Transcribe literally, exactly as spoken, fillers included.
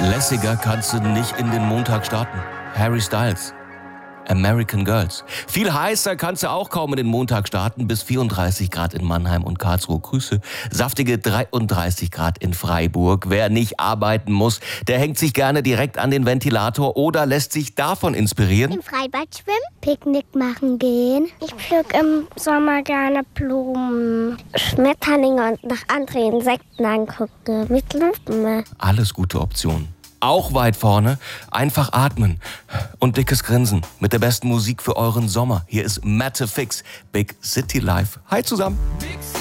Lässiger kannst du nicht in den Montag starten. Harry Styles. American Girls. Viel heißer kannst du auch kaum in den Montag starten. Bis vierunddreißig Grad in Mannheim und Karlsruhe. Grüße. Saftige dreiunddreißig Grad in Freiburg. Wer nicht arbeiten muss, der hängt sich gerne direkt an den Ventilator oder lässt sich davon inspirieren. Im Freibad schwimmen, Picknick machen gehen. Ich pflück im Sommer gerne Blumen, Schmetterlinge und nach anderen Insekten angucken. Mit Lupen. Alles gute Optionen. Auch weit vorne, einfach atmen und dickes Grinsen mit der besten Musik für euren Sommer. Hier ist Matte Fix, Big City Life. Hi zusammen.